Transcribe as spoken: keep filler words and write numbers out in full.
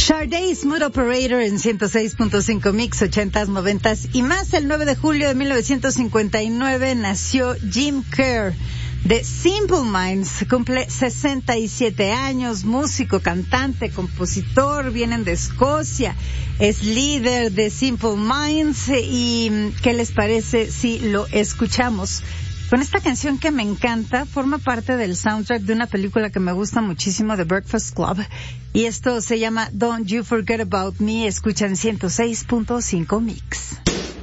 Sade, Smooth Operator en ciento seis punto cinco Mix, ochentas, noventas y más. El nueve de julio de mil novecientos cincuenta y nueve nació Jim Kerr de Simple Minds. Cumple sesenta y siete años, músico, cantante, compositor, vienen de Escocia, es líder de Simple Minds. ¿Y qué les parece si lo escuchamos con esta canción que me encanta? Forma parte del soundtrack de una película que me gusta muchísimo, The Breakfast Club, y esto se llama Don't You Forget About Me. Escuchan ciento seis punto cinco Mix.